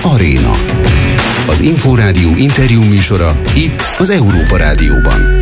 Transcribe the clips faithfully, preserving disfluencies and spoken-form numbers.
Aréna. Az Inforádió interjú műsora itt az Európa Rádióban.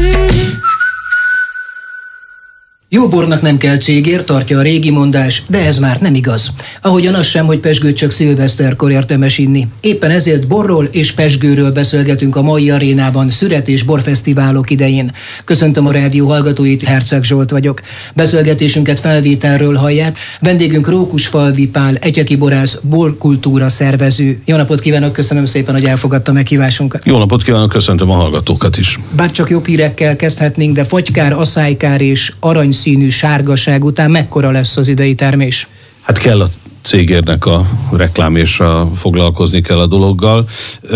Jó bornak nem kell cégér, tartja a régi mondás, de ez már nem igaz. Ahogyan az sem, hogy pezsgőt csak szilveszterkor érdemes inni. Éppen ezért borról és pezsgőről beszélgetünk a mai Arénában szüret és borfesztiválok idején. Köszöntöm a rádió hallgatóit, Herceg Zsolt vagyok. Beszélgetésünket felvételről hallják. Vendégünk Rókusfalvi Pál, etyeki borász, borkultúra szervező. Jó napot kívánok, köszönöm szépen, hogy elfogadta meghívásunkat. Jó napot kívánok, köszöntöm a hallgatókat is. Bár csak jobb hírekkel kezdhetnénk, de fogykár, aszálykár és arany színű sárgaság után mekkora lesz az idei termés? Hát kell a cégérnek a reklám és a foglalkozni kell a dologgal.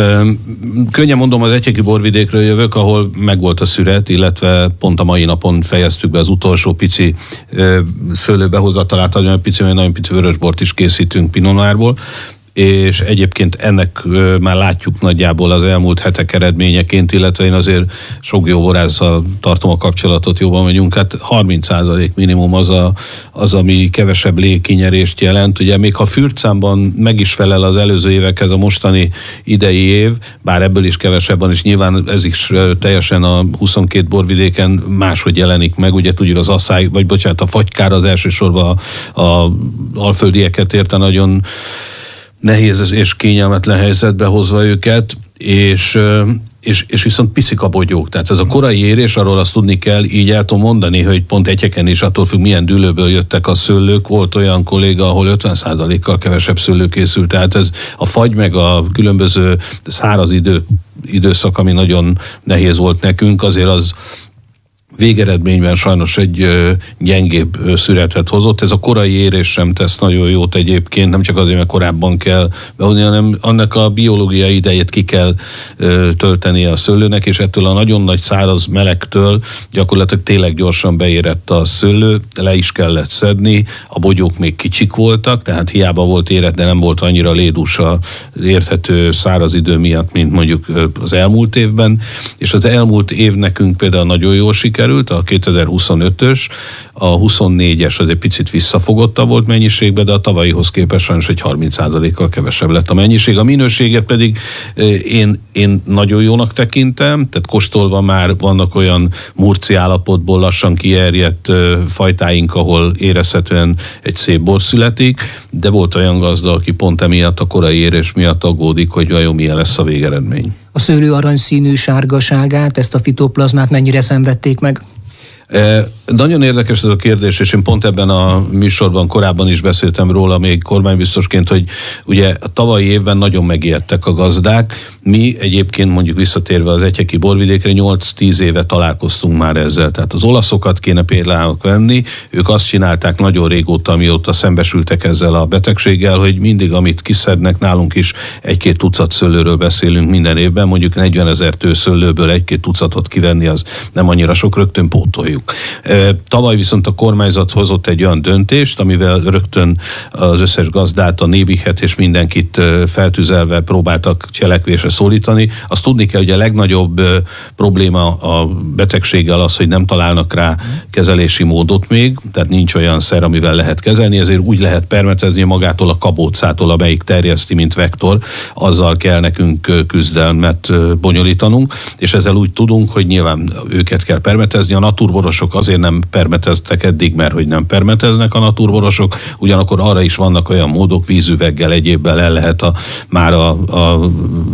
Könnyen mondom, az etyeki borvidékről jövök, ahol megvolt a szüret, illetve pont a mai napon fejeztük be az utolsó pici szőlőbehozatalát, nagyon pici, nagyon pici vörösbort is készítünk Pinot Noirból, és egyébként ennek már látjuk nagyjából az elmúlt hetek eredményeként, illetve én azért sok jó borásszal tartom a kapcsolatot, jobban vagyunk, hát harminc százalék minimum az, a, az, ami kevesebb légkinyerést jelent. Ugye még ha fürtszámban meg is felel az előző évekhez a mostani idei év, bár ebből is kevesebb van, és nyilván ez is teljesen a huszonkét borvidéken máshogy jelenik meg, ugye tudjuk az asszály, vagy bocsánat, a fagykár az elsősorban a, a alföldieket érte nagyon nehéz és kényelmetlen helyzetbe hozva őket, és, és, és viszont picik a bogyók. Tehát ez a korai érés, arról azt tudni kell, így el tudom mondani, hogy pont etyeken is attól függ, milyen dűlőből jöttek a szőlők. Volt olyan kolléga, ahol ötven százalékkal kevesebb szőlő készült. Tehát ez a fagy meg a különböző száraz idő, időszak, ami nagyon nehéz volt nekünk, azért az végeredményben sajnos egy ö, gyengébb ö, szüretet hozott. Ez a korai érés sem tesz nagyon jót egyébként, nem csak azért, mert korábban kell behozni, hanem annak a biológiai idejét ki kell ö, töltenie a szőlőnek, és ettől a nagyon nagy száraz melegtől gyakorlatilag tényleg gyorsan beérett a szőlő, le is kellett szedni, a bogyók még kicsik voltak, tehát hiába volt érett, de nem volt annyira lédús a érthető száraz idő miatt, mint mondjuk az elmúlt évben, és az elmúlt év nekünk például nagyon jól sikerült, a kétezer-huszonötös, a huszonnégyes az egy picit visszafogottabb volt mennyiségben, de a tavalyihoz képest sajnos egy harminc százalékkal kevesebb lett a mennyiség. A minőséget pedig én, én nagyon jónak tekintem, tehát kóstolva már vannak olyan murci állapotból lassan kierjedt fajtáink, ahol érezhetően egy szép bor születik, de volt olyan gazda, aki pont emiatt a korai érés miatt aggódik, hogy vajon milyen lesz a végeredmény. A szőlő aranyszínű sárgaságát, ezt a fitoplazmát mennyire szenvedték meg? E, nagyon érdekes ez a kérdés, és én pont ebben a műsorban korábban is beszéltem róla, még kormánybiztosként, hogy ugye a tavalyi évben nagyon megijedtek a gazdák. Mi egyébként mondjuk visszatérve az etyeki borvidékre nyolc-tíz éve találkoztunk már ezzel. Tehát az olaszokat kéne például venni, ők azt csinálták nagyon régóta, mióta szembesültek ezzel a betegséggel, hogy mindig, amit kiszednek, nálunk is egy-két tucat szőlőről beszélünk minden évben, mondjuk negyvenezer tő szőlőből egy-két tucatot kivenni, az nem annyira sok, rögtön pótoljuk. Tavaly viszont a kormányzat hozott egy olyan döntést, amivel rögtön az összes gazdát, a Nébihet és mindenkit feltüzelve próbáltak cselekvésre szólítani. Azt tudni kell, hogy a legnagyobb probléma a betegséggel az, hogy nem találnak rá kezelési módot még, tehát nincs olyan szer, amivel lehet kezelni, ezért úgy lehet permetezni magától a kabócától, amelyik terjeszti, mint vektor, azzal kell nekünk küzdelmet bonyolítanunk, és ezzel úgy tudunk, hogy nyilván őket kell permetezni. A naturborosok azért nem permeteztek eddig, mert hogy nem permeteznek a naturborosok, ugyanakkor arra is vannak olyan módok, vízüveggel, egyébbel el lehet a, már a, a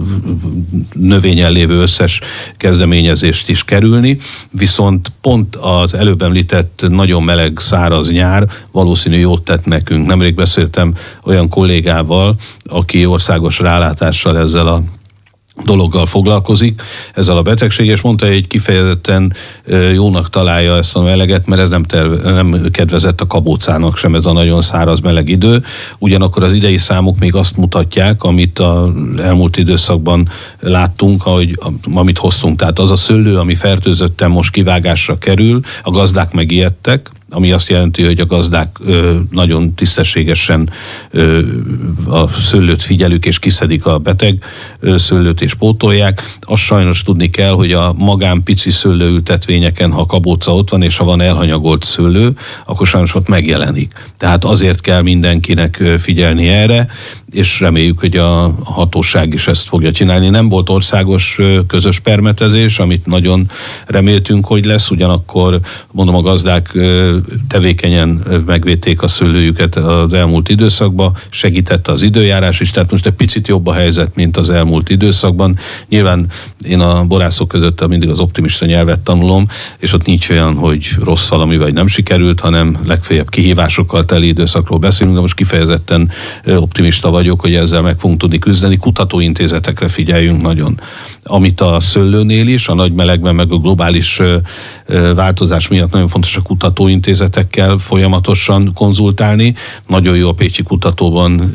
növényen lévő összes kezdeményezést is kerülni, viszont pont az előbb említett nagyon meleg, száraz nyár valószínű jót tett nekünk. Nemrég beszéltem olyan kollégával, aki országos rálátással ezzel a dologgal foglalkozik, ezzel a betegség, és mondta, hogy kifejezetten jónak találja ezt a meleget, mert ez nem, terve, nem kedvezett a kabócának sem, ez a nagyon száraz meleg idő. Ugyanakkor az idei számok még azt mutatják, amit az elmúlt időszakban láttunk, ahogy, amit hoztunk. Tehát az a szőlő, ami fertőzötten most kivágásra kerül, a gazdák megijedtek, ami azt jelenti, hogy a gazdák ö, nagyon tisztességesen ö, a szőlőt figyelük és kiszedik a beteg ö, szőlőt és pótolják. Azt sajnos tudni kell, hogy a magán pici szőlőültetvényeken, ha kabóca ott van, és ha van elhanyagolt szőlő, akkor sajnos ott megjelenik. Tehát azért kell mindenkinek figyelni erre, és reméljük, hogy a hatóság is ezt fogja csinálni. Nem volt országos közös permetezés, amit nagyon reméltünk, hogy lesz, ugyanakkor mondom, a gazdák tevékenyen megvédték a szőlőjüket az elmúlt időszakban, segítette az időjárás is, tehát most egy picit jobb a helyzet, mint az elmúlt időszakban. Nyilván én a borászok között mindig az optimista nyelvet tanulom, és ott nincs olyan, hogy rossz valami vagy nem sikerült, hanem legfeljebb kihívásokkal teli időszakról beszélünk, de most kifejezetten optimista vagyok, hogy ezzel meg fogunk tudni küzdeni. Kutatóintézetekre figyeljünk nagyon. Amit a szőlőnél is, a nagy melegben, meg a globális változás miatt nagyon fontos a kutatóintézetekkel folyamatosan konzultálni. Nagyon jó a pécsi kutatóban,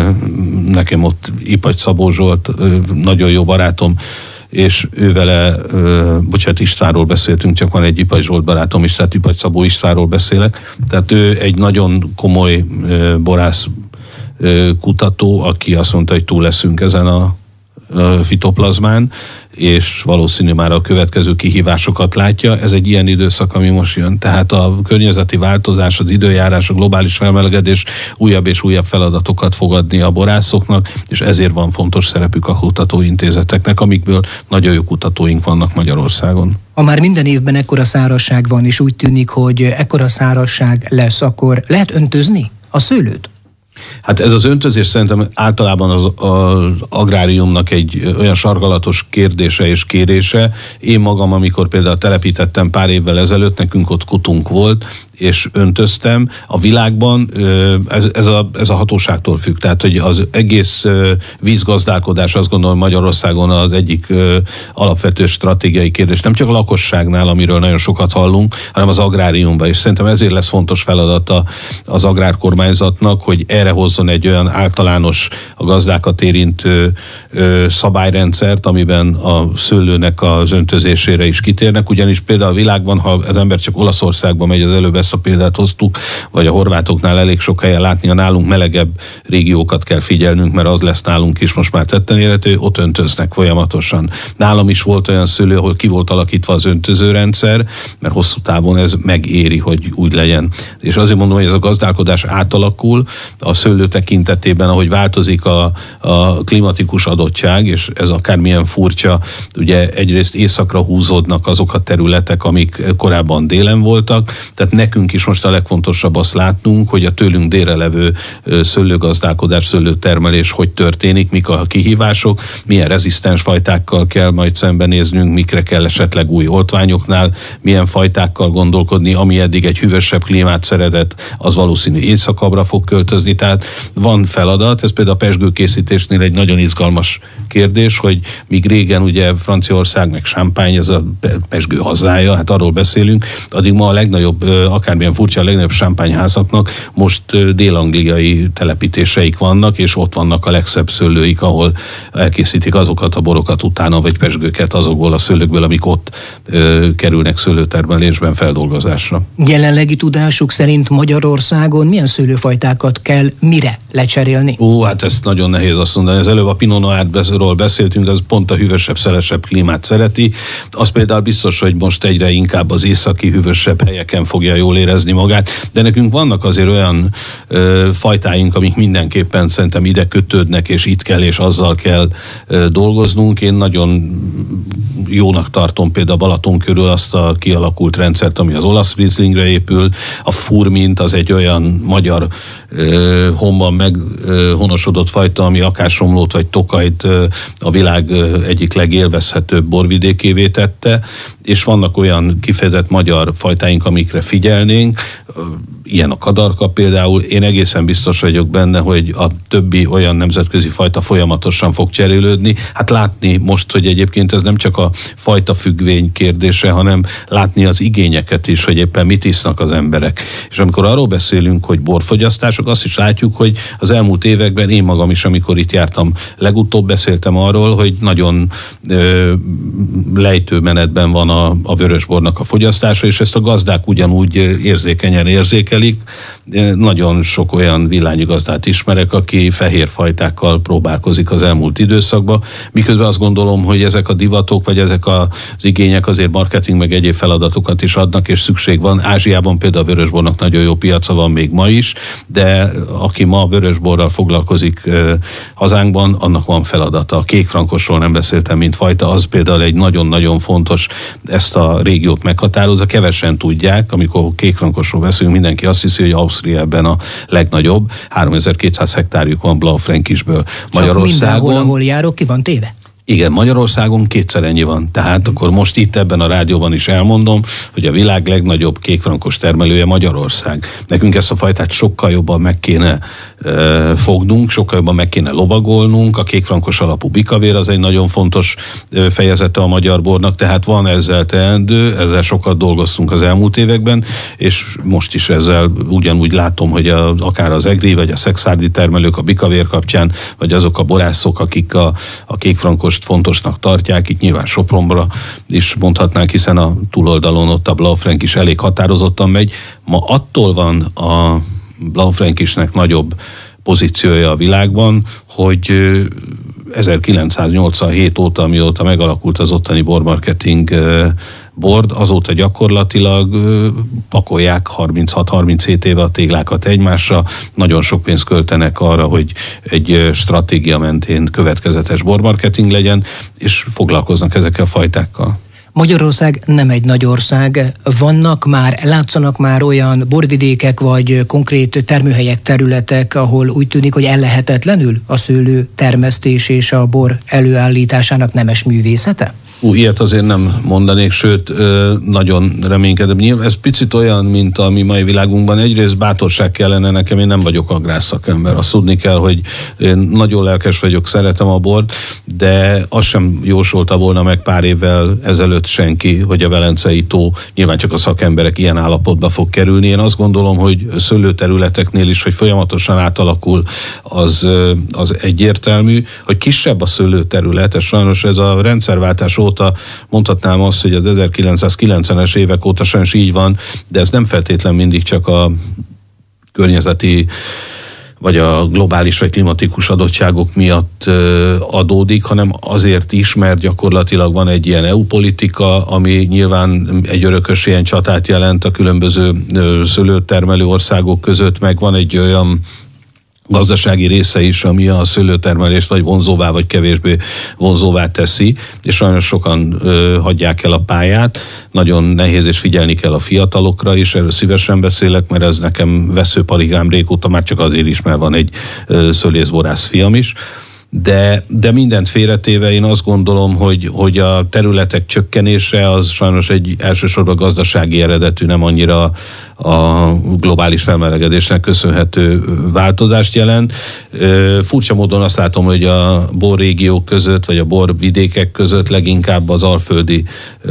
nekem ott Ipagy Szabó Zsolt, nagyon jó barátom, és ő vele, bocsánat, Istvánról beszéltünk, csak van egy Ipagy Zsolt barátom is, tehát Ipagy Szabó Istvánról beszélek. Tehát ő egy nagyon komoly borász kutató, aki azt mondta, hogy túl leszünk ezen a fitoplazmán, és valószínű már a következő kihívásokat látja. Ez egy ilyen időszak, ami most jön. Tehát a környezeti változás, az időjárás, a globális felmelegedés újabb és újabb feladatokat fog adni a borászoknak, és ezért van fontos szerepük a kutatóintézeteknek, amikből nagyon jó kutatóink vannak Magyarországon. Ha már minden évben ekkora szárazság van, és úgy tűnik, hogy ekkora szárazság lesz, akkor lehet öntözni a szőlőt? Hát ez az öntözés szerintem általában az, az agráriumnak egy olyan sarkalatos kérdése és kérése. Én magam, amikor például telepítettem pár évvel ezelőtt, nekünk ott kutunk volt, és öntöztem. A világban ez, ez, a, ez a hatóságtól függ. Tehát, hogy az egész vízgazdálkodás, azt gondolom, Magyarországon az egyik alapvető stratégiai kérdés. Nem csak a lakosságnál, amiről nagyon sokat hallunk, hanem az agráriumban. És szerintem ezért lesz fontos feladata az agrárkormányzatnak, hogy erre hozzon egy olyan általános, a gazdákat érintő szabályrendszert, amiben a szőlőnek az öntözésére is kitérnek. Ugyanis például a világban, ha az ember csak Olaszországban megy, az előbb ezt a példát hoztuk, vagy a horvátoknál elég sok helyen látni, a nálunk melegebb régiókat kell figyelnünk, mert az lesz nálunk is most már tetten érhető, ott öntöznek folyamatosan. Nálam is volt olyan szőlő, ahol ki volt alakítva az öntözőrendszer, mert hosszú távon ez megéri, hogy úgy legyen. És azért mondom, hogy ez a gazdálkodás átalakul a szőlő tekintetében, ahogy változik a, a klimatikus adottság, és ez akármilyen furcsa, ugye egyrészt északra húzódnak azok a területek, amik korábban délen voltak, tehát nekünk is most a legfontosabb azt látnunk, hogy a tőlünk délre levő szőlőgazdálkodás, szőlőtermelés hogy történik, mik a kihívások, milyen rezisztens fajtákkal kell majd szembenéznünk, mikre kell esetleg új oltványoknál, milyen fajtákkal gondolkodni, ami eddig egy hűvösebb klímát szeretett, az valószínű éjszakabbra fog költözni, tehát van feladat, ez például a pezsgőkészítésnél egy nagyon izgalmas kérdés, hogy míg régen ugye Franciaország meg Champagne, ez a pezsgő hazája, hát arról beszélünk, addig ma a legnagyobb, akármilyen furcsa, a legnagyobb champagne-házaknak most dél-angliai telepítéseik vannak, és ott vannak a legszebb szőlőik, ahol elkészítik azokat a borokat utána, vagy pezsgőket azokból a szőlőkből, amik ott ö, kerülnek szőlőtermelésben feldolgozásra. Jelenlegi tudásuk szerint Magyarországon milyen szőlőfajtákat kell mire lecserélni? Ó, hát ezt nagyon nehéz azt mondani. Az előbb a Pinot Noirról beszéltünk, az pont a hűvösebb, szelesebb klímát szereti. Az például biztos, hogy most egyre inkább az északi hűvösebb helyeken fogja jól érezni magát, de nekünk vannak azért olyan ö, fajtáink, amik mindenképpen szerintem ide kötődnek, és itt kell, és azzal kell ö, dolgoznunk. Én nagyon jónak tartom például Balaton körül azt a kialakult rendszert, ami az olasz Rieslingre épül. A Furmint az egy olyan magyar ö, honban meghonosodott fajta, ami akár Somlót vagy Tokajt ö, a világ ö, egyik legélvezhetőbb borvidékévé tette, és vannak olyan kifejezett magyar fajtáink, amikre figyelnénk, ilyen a kadarka például. Én egészen biztos vagyok benne, hogy a többi olyan nemzetközi fajta folyamatosan fog cserélődni. Hát látni most, hogy egyébként ez nem csak a fajta függvény kérdése, hanem látni az igényeket is, hogy éppen mit isznak az emberek. És amikor arról beszélünk, hogy borfogyasztások, azt is látjuk, hogy az elmúlt években én magam is, amikor itt jártam, legutóbb beszéltem arról, hogy nagyon ö, lejtő menetben van a a, a vörösbornak a fogyasztása, és ezt a gazdák ugyanúgy érzékenyen érzékelik. Nagyon sok olyan villányi gazdát ismerek, aki fehér fajtákkal próbálkozik az elmúlt időszakban, miközben azt gondolom, hogy ezek a divatok, vagy ezek az igények azért marketing meg egyéb feladatokat is adnak, és szükség van. Ázsiában például a vörösbornak nagyon jó piaca van még ma is, de aki ma vörösborral foglalkozik eh, hazánkban, annak van feladata. A kékfrankosról nem beszéltem, mint fajta, az például egy nagyon-nagyon fontos, ezt a régiót meghatározza. Kevesen tudják, amikor kékfrankosról beszélünk, mindenki azt hiszi, hogy Ausztriában a legnagyobb, háromezer-kétszáz hektárjuk van Blaufränkisből. Magyarországon mindenhol, ahol járok, ki van téve? Igen, Magyarországon kétszer ennyi van. Tehát akkor most itt ebben a rádióban is elmondom, hogy a világ legnagyobb kékfrankos termelője Magyarország. Nekünk ezt a fajtát sokkal jobban meg kéne e, fognunk, sokkal jobban meg kéne lovagolnunk. A kékfrankos alapú bikavér az egy nagyon fontos e, fejezete a magyar bornak, tehát van ezzel teendő, ezzel sokat dolgoztunk az elmúlt években, és most is ezzel ugyanúgy látom, hogy a, akár az egri, vagy a szexárdi termelők a bikavér kapcsán, vagy azok a borászok, akik a, a kékfrankos fontosnak tartják, itt nyilván Sopronra is mondhatnánk, hiszen a túloldalon ott a Blaufränk is elég határozottan megy. Ma attól van a Blaufränkisnek nagyobb pozíciója a világban, hogy ezerkilencszáznyolcvanhét óta, amióta megalakult az ottani bormarketing board, azóta gyakorlatilag pakolják harminchat-harminchét éve a téglákat egymásra, nagyon sok pénzt költenek arra, hogy egy stratégia mentén következetes bormarketing legyen, és foglalkoznak ezekkel a fajtákkal. Magyarország nem egy nagy ország. Vannak már, látszanak már olyan borvidékek, vagy konkrét termőhelyek, területek, ahol úgy tűnik, hogy ellehetetlenül a szőlő termesztés és a bor előállításának nemes művészete? Ú, ilyet azért nem mondanék, sőt, nagyon reménykedem. Ez picit olyan, mint a mi mai világunkban. Egyrészt bátorság kellene nekem, én nem vagyok agrárszakember. Azt tudni kell, hogy én nagyon lelkes vagyok, szeretem a bort, de azt sem jósolta volna meg pár évvel ezelőtt senki, hogy a Velencei tó nyilván csak a szakemberek ilyen állapotba fog kerülni. Én azt gondolom, hogy szőlőterületeknél is, hogy folyamatosan átalakul, az, az egyértelmű, hogy kisebb a szőlőterület, és sajnos ez a rendszerváltás óta mondhatnám azt, hogy az ezerkilencszázkilencvenes évek óta sajnos így van, de ez nem feltétlen mindig csak a környezeti vagy a globális vagy klimatikus adottságok miatt adódik, hanem azért is, mert gyakorlatilag van egy ilyen é u-politika, ami nyilván egy örökös ilyen csatát jelent a különböző szőlőtermelő országok között, meg van egy olyan gazdasági része is, ami a szőlőtermelést vagy vonzóvá, vagy kevésbé vonzóvá teszi, és sajnos sokan ö, hagyják el a pályát. Nagyon nehéz, és figyelni kell a fiatalokra is, erről szívesen beszélek, mert ez nekem veszőparigám régóta, már csak azért is, mert van egy ö, szőlészborász fiam is. De, de mindent félretéve én azt gondolom, hogy, hogy a területek csökkenése az sajnos egy elsősorban gazdasági eredetű, nem annyira a globális felmelegedésnek köszönhető változást jelent. Furcsa módon azt látom, hogy a borrégiók között, vagy a borvidékek között leginkább az alföldi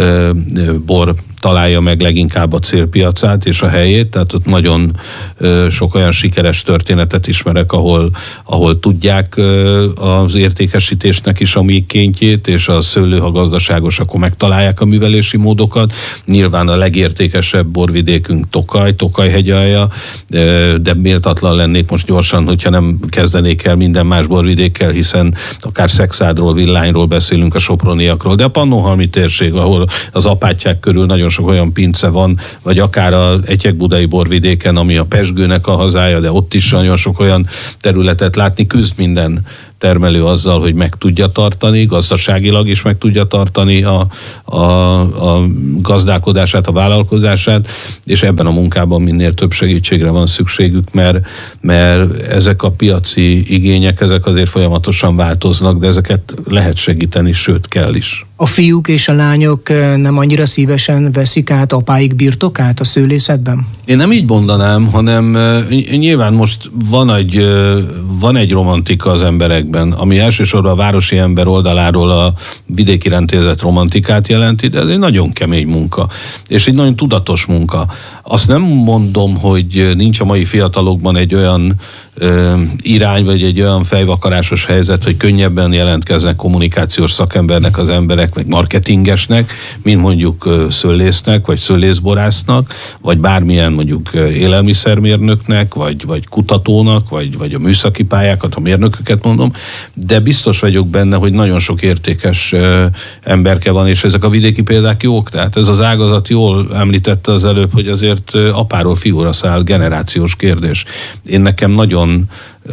bor találja meg leginkább a célpiacát és a helyét, tehát ott nagyon sok olyan sikeres történetet ismerek, ahol, ahol tudják az értékesítésnek is a mikéntjét, és a szőlő, ha gazdaságos, akkor megtalálják a művelési módokat. Nyilván a legértékesebb borvidékünk Tokaj, Tokaj hegyalja, de méltatlan lennék most gyorsan, hogyha nem kezdenék el minden más borvidékkel, hiszen akár Szexádról, Villányról beszélünk, a soproniakról, de a Pannonhalmi térség, ahol az apátság körül nagyon sok olyan pince van, vagy akár az Egyek-budai borvidéken, ami a Pezsgőnek a hazája, de ott is nagyon sok olyan területet látni, küzd minden termelő azzal, hogy meg tudja tartani, gazdaságilag is meg tudja tartani a, a, a gazdálkodását, a vállalkozását, és ebben a munkában minél több segítségre van szükségük, mert, mert ezek a piaci igények, ezek azért folyamatosan változnak, de ezeket lehet segíteni, sőt kell is. A fiúk és a lányok nem annyira szívesen veszik át apáik birtokát a szőlészetben? Én nem így mondanám, hanem nyilván most van egy, van egy romantika az emberekben, ami elsősorban a városi ember oldaláról a vidéki rentézet romantikát jelenti, de ez egy nagyon kemény munka, és egy nagyon tudatos munka. Azt nem mondom, hogy nincs a mai fiatalokban egy olyan irány, vagy egy olyan fejvakarásos helyzet, hogy könnyebben jelentkeznek kommunikációs szakembernek az emberek, vagy marketingesnek, mint mondjuk szőlésznek, vagy szőlészborásznak, vagy bármilyen mondjuk élelmiszermérnöknek, vagy, vagy kutatónak, vagy, vagy a műszaki pályákat, a mérnököket mondom, de biztos vagyok benne, hogy nagyon sok értékes emberke van, és ezek a vidéki példák jók, tehát ez az ágazat jól említette az előbb, hogy azért apáról fiúra száll, generációs kérdés. Én nekem nagyon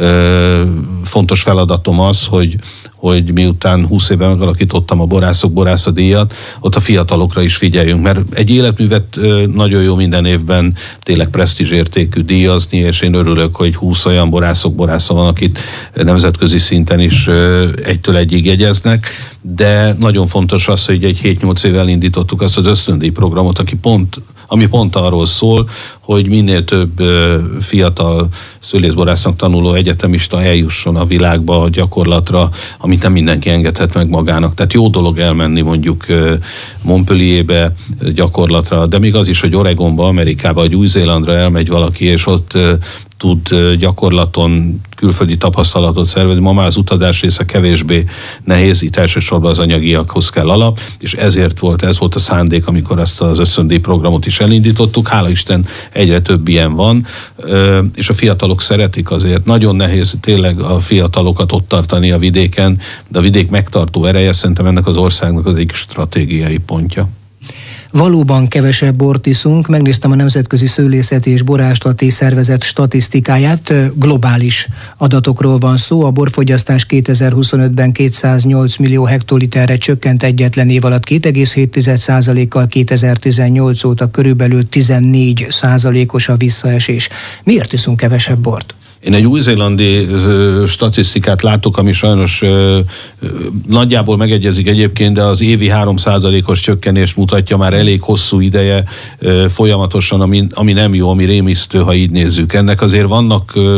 ö, fontos feladatom az, hogy, hogy miután húsz éve megalakítottam a Borászok Borászadíjat, ott a fiatalokra is figyeljünk, mert egy életművet ö, nagyon jó minden évben tényleg presztízsértékű díjazni, és én örülök, hogy húsz olyan borászok borásza van, akit nemzetközi szinten is ö, egytől egyig jegyeznek, de nagyon fontos az, hogy egy hét-nyolc évvel elindítottuk azt az ösztöndíj programot, aki pont, ami pont arról szól, hogy minél több ö, fiatal szőlészborásznak tanuló egyetemista eljusson a világba, a gyakorlatra, amit nem mindenki engedhet meg magának. Tehát jó dolog elmenni mondjuk ö, Montpellierbe gyakorlatra, de még az is, hogy Oregonba, Amerikába, vagy Új-Zélandra elmegy valaki, és ott ö, tud gyakorlaton külföldi tapasztalatot szervezni. Ma már az utazás része kevésbé nehéz, itt elsősorban az anyagiakhoz kell alap, és ezért volt, ez volt a szándék, amikor ezt az ösztöndíj programot is elindítottuk. Hála Isten, egyre több ilyen van, és a fiatalok szeretik azért. Nagyon nehéz tényleg a fiatalokat ott tartani a vidéken, de a vidék megtartó ereje szerintem ennek az országnak az egyik stratégiai pontja. Valóban kevesebb bort iszunk, megnéztem a Nemzetközi Szőlészeti és Borászati Szervezet statisztikáját, globális adatokról van szó, a borfogyasztás kétezer-huszonötben kétszáznyolc millió hektoliterre csökkent egyetlen év alatt két egész hét százalékkal, kétezer-tizennyolc óta körülbelül tizennégy százalékos a visszaesés. Miért iszunk kevesebb bort? Én egy új-zélandi statisztikát látok, ami sajnos ö, ö, nagyjából megegyezik egyébként, de az évi három százalékos csökkenést mutatja már elég hosszú ideje ö, folyamatosan, ami, ami nem jó, ami rémisztő, ha így nézzük. Ennek azért vannak ö,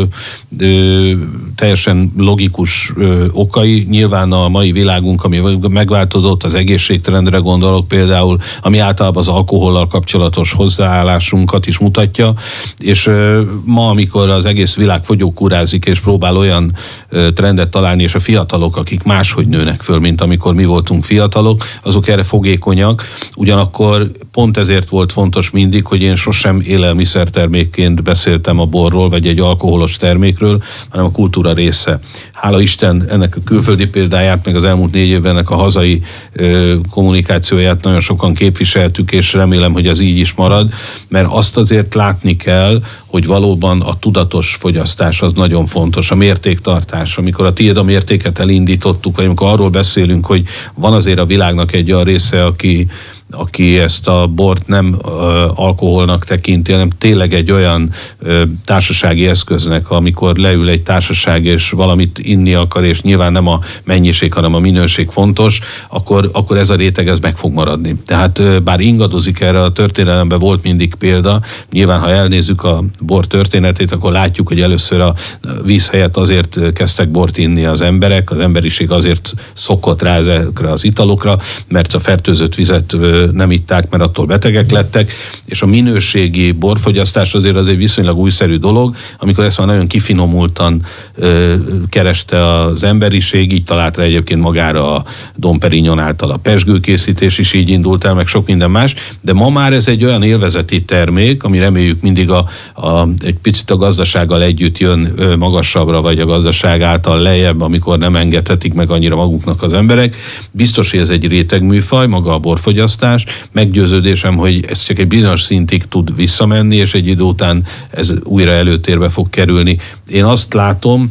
ö, teljesen logikus ö, okai. Nyilván a mai világunk, ami megváltozott, az egészségtrendre gondolok például, ami általában az alkohollal kapcsolatos hozzáállásunkat is mutatja, és ö, ma, amikor az egész világ fogyókúrázik és próbál olyan ö, trendet találni, és a fiatalok, akik máshogy nőnek föl, mint amikor mi voltunk fiatalok, azok erre fogékonyak. Ugyanakkor pont ezért volt fontos mindig, hogy én sosem élelmiszertermékként beszéltem a borról, vagy egy alkoholos termékről, hanem a kultúra része. Hála Isten, ennek a külföldi példáját, meg az elmúlt négy évben ennek a hazai ö, kommunikációját nagyon sokan képviseltük, és remélem, hogy ez így is marad, mert azt azért látni kell, hogy valóban a tudatos fogyasztás az nagyon fontos, a mértéktartás. Amikor a tiéd a mértéket elindítottuk, vagy amikor arról beszélünk, hogy van azért a világnak egy olyan része, aki aki ezt a bort nem uh, alkoholnak tekinti, hanem tényleg egy olyan uh, társasági eszköznek, amikor leül egy társaság, és valamit inni akar, és nyilván nem a mennyiség, hanem a minőség fontos, akkor, akkor ez a réteg ez meg fog maradni. Tehát uh, bár ingadozik erre, a történelemben volt mindig példa, nyilván ha elnézzük a bor történetét, akkor látjuk, hogy először a víz helyett azért kezdtek bort inni az emberek, az emberiség azért szokott rá ezekre az italokra, mert a fertőzött vizet nem itták, mert attól betegek lettek, és a minőségi borfogyasztás azért az egy viszonylag újszerű dolog, amikor ezt már nagyon kifinomultan ö, kereste az emberiség, így talált rá egyébként magára a Dom Perignon által a pezsgőkészítés is így indult el, meg sok minden más, de ma már ez egy olyan élvezeti termék, ami reméljük mindig a, a, egy picit a gazdasággal együtt jön ö, magasabbra, vagy a gazdaság által lejjebb, amikor nem engedhetik meg annyira maguknak az emberek. Biztos, hogy ez egy rétegműfaj, maga a borfogyasztás. Meggyőződésem, hogy ez csak egy bizonyos szintig tud visszamenni, és egy idő után ez újra előtérbe fog kerülni. Én azt látom,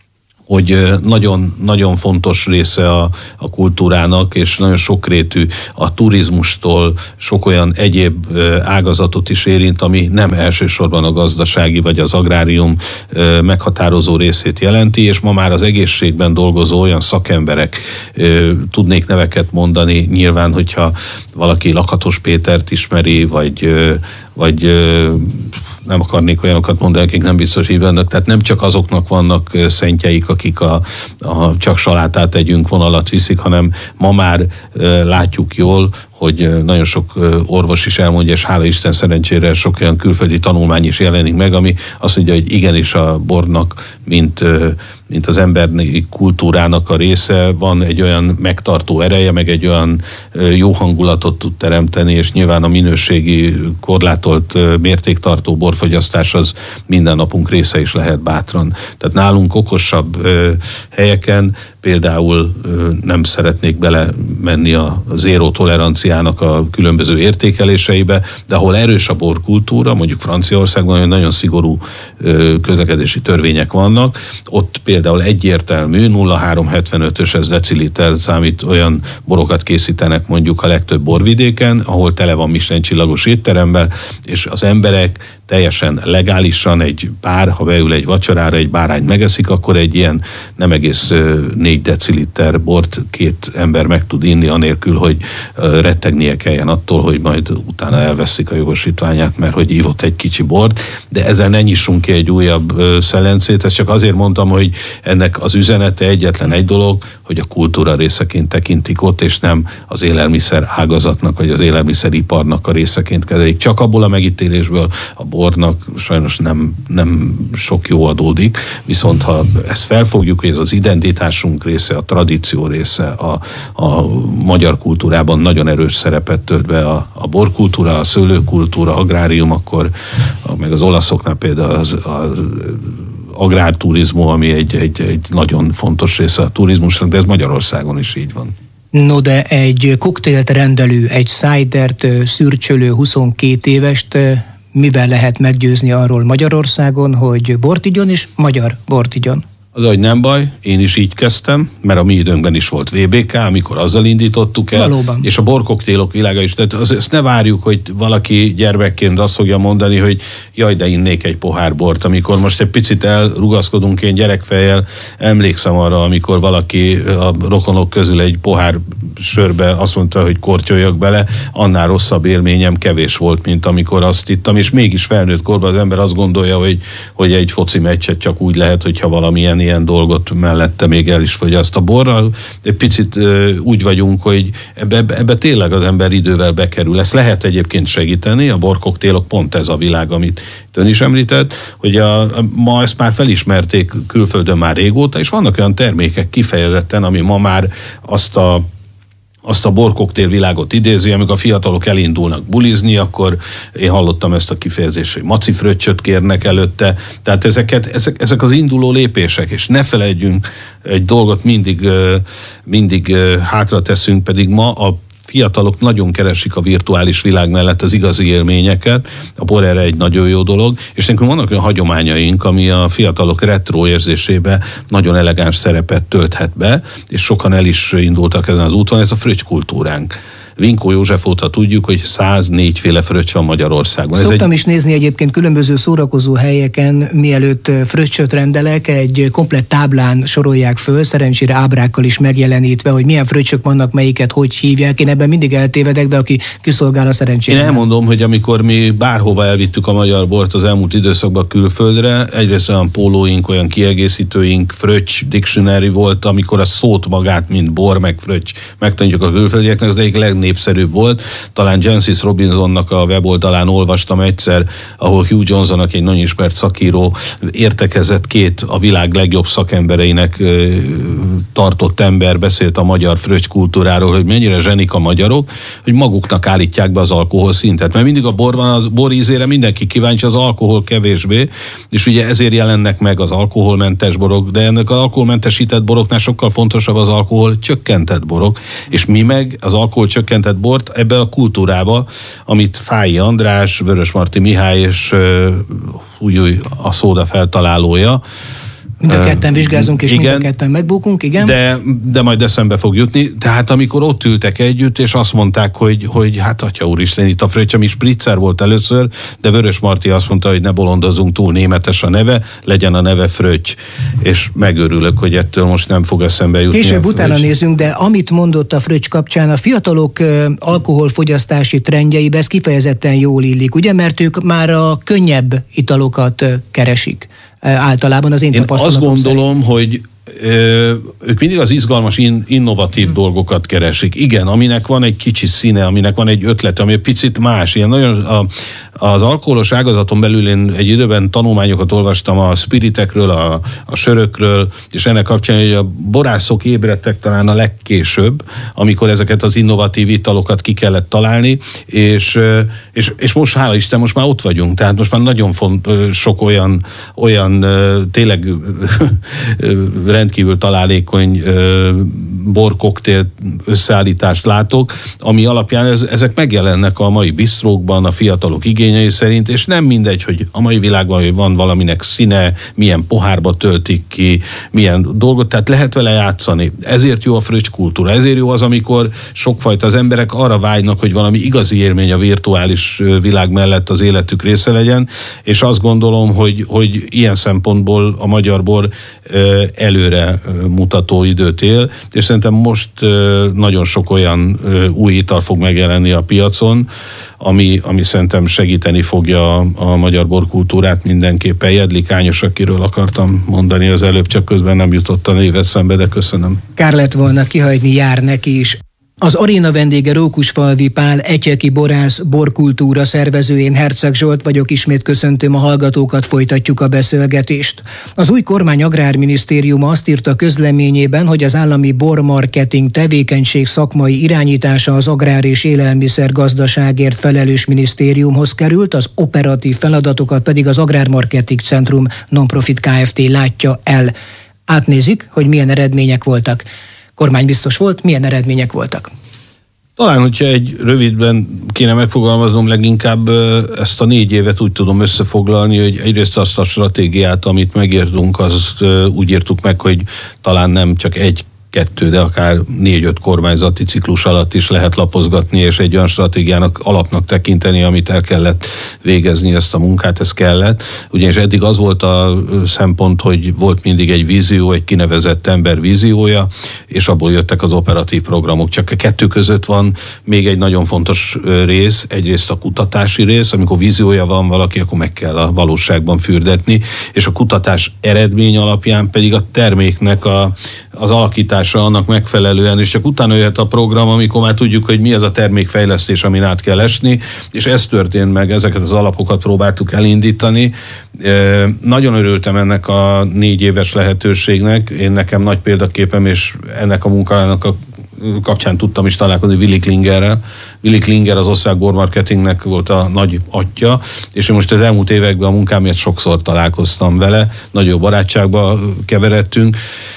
hogy nagyon, nagyon fontos része a, a kultúrának, és nagyon sokrétű a turizmustól, sok olyan egyéb ágazatot is érint, ami nem elsősorban a gazdasági vagy az agrárium meghatározó részét jelenti, és ma már az egészségben dolgozó olyan szakemberek, tudnék neveket mondani, nyilván, hogyha valaki Lakatos Pétert ismeri, vagy, vagy nem akarnék olyanokat mondani, akik nem biztos hívnak, tehát nem csak azoknak vannak szentjeik, akik a, a csak salátát együnk vonalat viszik, hanem ma már látjuk jól, hogy nagyon sok orvos is elmondja, és hála Isten szerencsére sok olyan külföldi tanulmány is jelenik meg, ami azt mondja, hogy igenis a bornak, mint, mint az emberi kultúrának a része, van egy olyan megtartó ereje, meg egy olyan jó hangulatot tud teremteni, és nyilván a minőségi, korlátolt, mértéktartó borfogyasztás az minden napunk része is lehet bátran. Tehát nálunk okosabb helyeken például nem szeretnék belemenni a zéró toleranciának a különböző értékeléseibe, de ahol erős a borkultúra, mondjuk Franciaországban nagyon szigorú közlekedési törvények vannak, ott például egyértelmű nulla egész három hetvenötös ez deciliter számít, olyan borokat készítenek mondjuk a legtöbb borvidéken, ahol tele van Michelin csillagos étteremmel, és az emberek teljesen legálisan egy pár, ha beül egy vacsorára, egy bárányt megeszik, akkor egy ilyen nem egész négy deciliter bort két ember meg tud inni, anélkül, hogy rettegnie kelljen attól, hogy majd utána elveszik a jogosítványát, mert hogy ívott egy kicsi bort, de ezzel ne nyissunk ki egy újabb szelencét, ezt csak azért mondtam, hogy ennek az üzenete egyetlen egy dolog, hogy a kultúra részeként tekintik ott, és nem az élelmiszer ágazatnak, vagy az élelmiszeriparnak a részeként kezelik. Csak abból a megítélésből a bornak sajnos nem, nem sok jó adódik, viszont ha ezt felfogjuk, hogy ez az identitásunk része, a tradíció része, a, a magyar kultúrában nagyon erős szerepet tölt be a, a borkultúra, a szőlőkultúra, agrárium, akkor meg az olaszoknál például az, az agrárturizmus, ami egy, egy, egy nagyon fontos része a turizmusnak, de ez Magyarországon is így van. No, de egy koktélt rendelő, egy cidert szürcsölő huszonkét évest mivel lehet meggyőzni arról Magyarországon, hogy bort igyon és magyar bort igyon? Az, hogy nem baj, én is így kezdtem, mert a mi időnkben is volt vé bé ká, amikor azzal indítottuk el. Valóban. És a borkoktélok világa is. Tehát az, ezt ne várjuk, hogy valaki gyermekként azt fogja mondani, hogy jaj, de innék egy pohár bort. Amikor most egy picit elrugaszkodunk én gyerekfejjel, emlékszem arra, amikor valaki a rokonok közül egy pohár sörbe azt mondta, hogy kortyoljak bele, annál rosszabb élményem kevés volt, mint amikor azt ittam, és mégis felnőtt korban az ember azt gondolja, hogy, hogy egy foci meccset csak úgy lehet, hogyha valamilyen ilyen dolgot mellette még el is fogyaszt a borral. Egy picit uh, úgy vagyunk, hogy ebbe, ebbe tényleg az ember idővel bekerül. Ezt lehet egyébként segíteni, a borkoktélok pont ez a világ, amit ön is említett, hogy a, a, ma ezt már felismerték külföldön már régóta, és vannak olyan termékek kifejezetten, ami ma már azt a azt a borkoktél világot idézi, amikor a fiatalok elindulnak bulizni, akkor én hallottam ezt a kifejezést, hogy macifröccsöt kérnek előtte. Tehát ezeket, ezek, ezek az induló lépések, és ne felejtjünk egy dolgot, mindig, mindig hátra teszünk, pedig ma a fiatalok nagyon keresik a virtuális világ mellett az igazi élményeket, a bor erre egy nagyon jó dolog, és nekünk vannak olyan hagyományaink, ami a fiatalok retro érzésébe nagyon elegáns szerepet tölthet be, és sokan el is indultak ezen az úton, ez a fröccs kultúránk. Vinkó József óta tudjuk, hogy száznégy féle fröccs van Magyarországon. Szoktam egy... is nézni egyébként különböző szórakozó helyeken, mielőtt fröccsöt rendelek, egy komplett táblán sorolják föl, szerencsére ábrákkal is megjelenítve, hogy milyen fröccsök vannak, melyiket hogy hívják. Én ebben mindig eltévedek, de aki kiszolgál a szerencsére. Én elmondom, hogy amikor mi bárhova elvittük a magyar bort az elmúlt időszakban külföldre, egyrészt olyan pólóink, olyan kiegészítőink, fröccs dictionary volt, amikor a szót magát, mint bor, meg fröccs megtanítjuk a külföldieknek, az egyik legnépszerűbb népszerűbb volt. Talán Jancis Robinsonnak a weboldalán olvastam egyszer, ahol Hugh Johnson, egy nagyon ismert szakíró, értekezett két a világ legjobb szakembereinek tartott ember, beszélt a magyar fröccs kultúráról, hogy mennyire zsenik a magyarok, hogy maguknak állítják be az alkohol szintet. Mert mindig a bor van, az bor ízére mindenki kíváncsi, az alkohol kevésbé, és ugye ezért jelennek meg az alkoholmentes borok, de ennek az alkoholmentesített boroknál sokkal fontosabb az alkohol csökkentett borok, és mi meg az alkohol csökkentett bort ebbe a kultúrába, amit Fáy András, Vörösmarty Mihály és uh, új a szóda feltalálója. Mind a ketten vizsgázunk, és igen, mind a ketten megbukunk, igen. De, de majd eszembe fog jutni. Tehát amikor ott ültek együtt, és azt mondták, hogy, hogy hát atya úristen, itt a fröccs, ami spritzer volt először, de Vörösmarty azt mondta, hogy ne bolondozunk túl, németes a neve, legyen a neve fröccs. És megörülök, hogy ettől most nem fog eszembe jutni. Később utána nézünk, de amit mondott a fröccs kapcsán, a fiatalok alkoholfogyasztási trendjeibe ez kifejezetten jól illik, ugye? Mert ők már a könnyebb italokat keresik általában az én, én tapasztalatom azt gondolom, szerint. hogy ők mindig az izgalmas, in, innovatív hmm. dolgokat keresik. Igen, aminek van egy kicsi színe, aminek van egy ötlet, ami egy picit más. Ilyen nagyon a, az alkoholos ágazaton belül én egy időben tanulmányokat olvastam a spiritekről, a, a sörökről, és ennek kapcsán, hogy a borászok ébredtek talán a legkésőbb, amikor ezeket az innovatív italokat ki kellett találni, és, és, és most hála Isten, most már ott vagyunk. Tehát most már nagyon font, sok olyan, olyan tényleg rendkívül találékony borkoktél összeállítást látok, ami alapján ez, ezek megjelennek a mai bistrókban, a fiatalok igényei szerint, és nem mindegy, hogy a mai világban hogy van valaminek színe, milyen pohárba töltik ki, milyen dolgot, tehát lehet vele játszani. Ezért jó a fröccs kultúra, ezért jó az, amikor sokfajta az emberek arra vágynak, hogy valami igazi élmény a virtuális világ mellett az életük része legyen, és azt gondolom, hogy, hogy ilyen szempontból a magyar bor előre mutató időt él, és szerintem most nagyon sok olyan új ital fog megjelenni a piacon, ami, ami szerintem segíteni fogja a, a magyar borkultúrát mindenképpen. Jedlik Ányos, akiről akartam mondani az előbb, csak közben nem jutott a név eszembe, de köszönöm. Kár lett volna kihagyni, jár neki is. Az aréna vendége Rókusfalvi Pál, etyeki borász, borkultúra szervezőjén, Herceg Zsolt vagyok, ismét köszöntöm a hallgatókat, folytatjuk a beszélgetést. Az új kormány agrárminisztériuma azt írta közleményében, hogy az állami bormarketing tevékenység szakmai irányítása az agrár és élelmiszer gazdaságért felelős minisztériumhoz került, az operatív feladatokat pedig az Agrármarketing Centrum Nonprofit Kft. Látja el. Átnézik, hogy milyen eredmények voltak. Kormánybiztos volt, milyen eredmények voltak? Talán, hogyha egy rövidben kéne megfogalmaznom, leginkább ezt a négy évet úgy tudom összefoglalni, hogy egyrészt azt a stratégiát, amit megírtunk, azt úgy írtuk meg, hogy talán nem csak egy kettő, de akár négy-öt kormányzati ciklus alatt is lehet lapozgatni, és egy olyan stratégiának, alapnak tekinteni, amit el kellett végezni ezt a munkát, ez kellett. Ugyanis eddig az volt a szempont, hogy volt mindig egy vízió, egy kinevezett ember víziója, és abból jöttek az operatív programok. Csak a kettő között van még egy nagyon fontos rész, egyrészt a kutatási rész, amikor víziója van valaki, akkor meg kell a valóságban fürdetni, és a kutatás eredmény alapján pedig a terméknek a, az alakítás annak megfelelően, és csak utána jöhet a program, amikor már tudjuk, hogy mi az a termékfejlesztés, amin át kell esni, és ez történt meg, ezeket az alapokat próbáltuk elindítani. E, nagyon örültem ennek a négy éves lehetőségnek, én nekem nagy példaképem, és ennek a munkának a kapcsán tudtam is találkozni Willy Klingerrel. Willy Klinger az osztrák bormarketingnek volt a nagy atya, és én most az elmúlt években a munkámért sokszor találkoztam vele, nagyobb barátságba keveredtünk,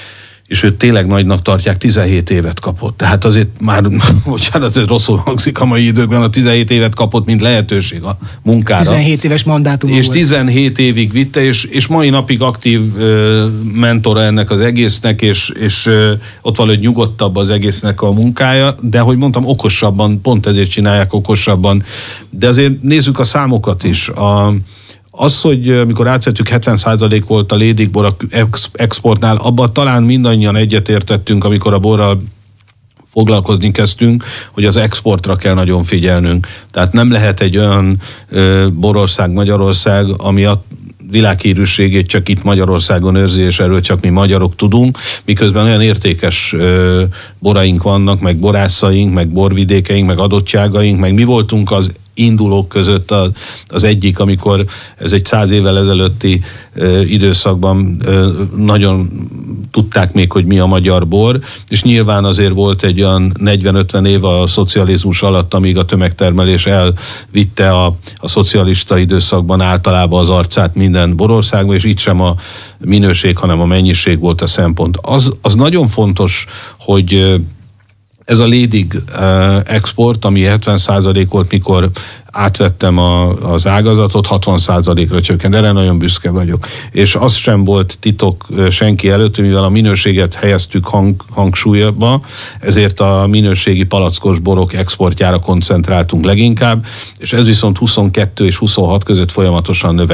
és őt tényleg nagynak tartják, tizenhét évet kapott. Tehát azért már, bocsánat, ez rosszul hangzik a mai időkben, a tizenhét évet kapott, mint lehetőség a munkára. tizenhét éves mandátum és volt. tizenhét évig vitte, és, és mai napig aktív uh, mentora ennek az egésznek, és, és uh, ott valahogy nyugodtabb az egésznek a munkája, de hogy mondtam, okosabban, pont ezért csinálják okosabban. De azért nézzük a számokat is. A Az, hogy amikor átvettük, hetven százalék volt a lédikbor a exportnál, abban talán mindannyian egyetértettünk, amikor a borral foglalkozni kezdtünk, hogy az exportra kell nagyon figyelnünk. Tehát nem lehet egy olyan ö, borország, Magyarország, ami a világhírűségét csak itt Magyarországon őrzi, és erről csak mi magyarok tudunk, miközben olyan értékes ö, boraink vannak, meg borászaink, meg borvidékeink, meg adottságaink, meg mi voltunk az indulók között az, az egyik, amikor ez egy száz évvel ezelőtti ö, időszakban ö, nagyon tudták még, hogy mi a magyar bor, és nyilván azért volt egy olyan negyven-ötven év a szocializmus alatt, amíg a tömegtermelés elvitte a, a szocialista időszakban általában az arcát minden borországban, és itt sem a minőség, hanem a mennyiség volt a szempont. Az, az nagyon fontos, hogy ez a lédig export, ami hetven százalék volt, mikor átvettem a, az ágazatot, hatvan százalékra csökkent. Erre nagyon büszke vagyok. És az sem volt titok senki előtt, mivel a minőséget helyeztük hang, hangsúlyba, ezért a minőségi palackos borok exportjára koncentráltunk leginkább, és ez viszont huszonkettő és huszonhat között folyamatosan növekszik.